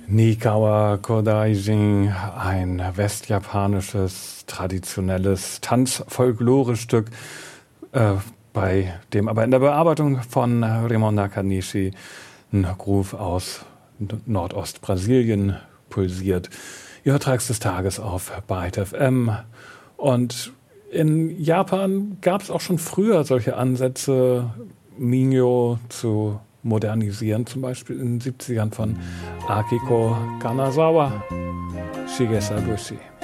Nikawa Kodaijin, ein westjapanisches, traditionelles Tanz-Folklore-Stück, bei dem aber in der Bearbeitung von Raymond Nakanishi ein Groove aus Nordostbrasilien pulsiert. Ihr Tracks des Tages auf Byte FM. Und in Japan gab es auch schon früher solche Ansätze, Minyo zu modernisieren, zum Beispiel in den 70ern von Akiko Kanazawa, Shigesabushi.